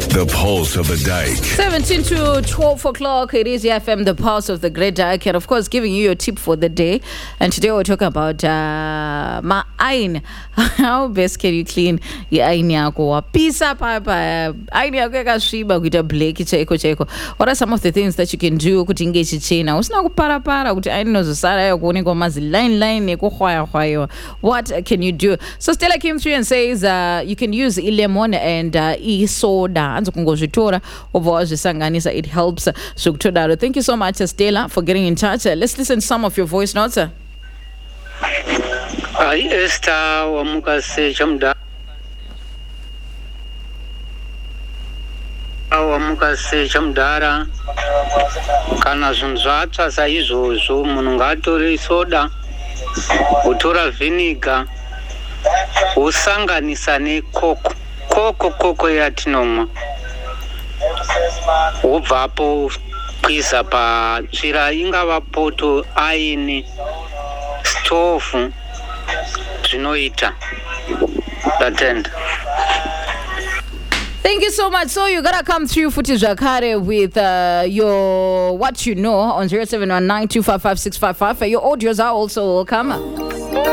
The pulse of the dike. 17 to 12 o'clock, it is FM, the pulse of the great dike, and of course giving you your tip for the day. And today we're talking about my iron. How best can you clean your iron yako? Pisa papa iron yako yakasviba kuita black chaiko. What are some of the things that you can do kuti inge ichichena? Usina kupara kuti iron inozosara yakuonekwa mazi line nekuhwaya. What can you do? So Stella came through and says you can use lemon and soda. It helps. Thank you so much, Stella, for getting in touch. Let's listen to some of your voice notes. Esther wamukase chamdara kana zvinhu zvatsva saizvozvo munhu ngaatore soda utora vinegar usanganisa nekoko yatinomwa wobvapo kwisa patsvira ingava poto aini stofu zvinoita datenda. Thank you so much. So you gotta come through Futi Jakare with your what you know on 0719255655. Your audios are also welcome.